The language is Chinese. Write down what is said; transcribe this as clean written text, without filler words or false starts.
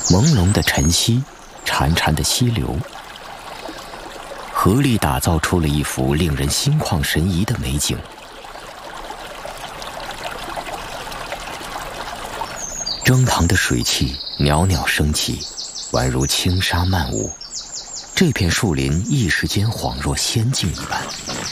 朦胧的晨曦，潺潺的溪流，合力打造出了一幅令人心旷神怡的美景。蒸腾的水汽袅袅升起，宛如轻纱漫舞，这片树林一时间恍若仙境一般。